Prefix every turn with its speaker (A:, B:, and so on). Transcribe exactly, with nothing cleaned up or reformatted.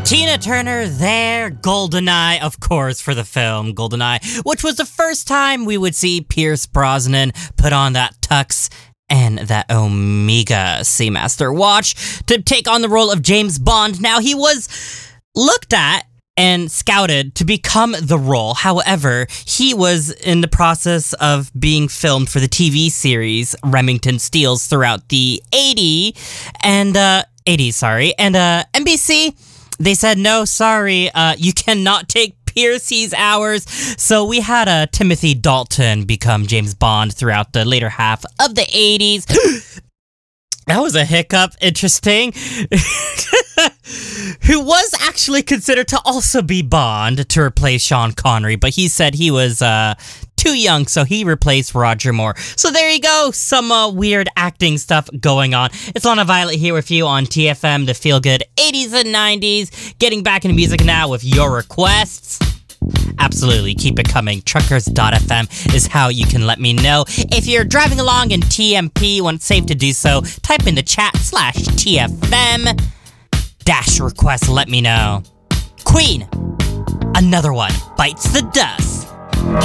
A: Tina Turner there, GoldenEye, of course, for the film GoldenEye, which was the first time we would see Pierce Brosnan put on that tux and that Omega Seamaster watch to take on the role of James Bond. Now, he was looked at and scouted to become the role. However, he was in the process of being filmed for the T V series Remington Steele throughout the eighties and uh eighties, sorry, and uh N B C. They said, no, sorry, uh, you cannot take Piercy's hours. So we had uh, Timothy Dalton become James Bond throughout the later half of the eighties. That was a hiccup. Interesting. Who was actually considered to also be Bond to replace Sean Connery, but he said he was uh, too young, so he replaced Roger Moore. So there you go, some uh, weird acting stuff going on. It's Lana Violet here with you on T F M, the Feel Good eighties and nineties. Getting back into music now with your requests. Absolutely, keep it coming. Truckers dot f m is how you can let me know. If you're driving along in T M P when it's safe to do so, type in the chat slash T F M dash request, let me know. Queen, another one bites the dust.